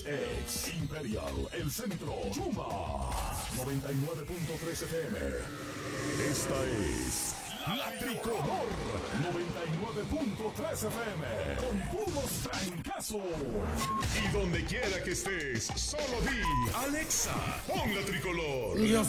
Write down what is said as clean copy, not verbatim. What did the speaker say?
ex Imperial, El Centro, Chuma, 99.3 FM. Esta es La Tricolor, 99.3 FM, con puros trancazos. Y donde quiera que estés, solo di, Alexa, pon La Tricolor. Yo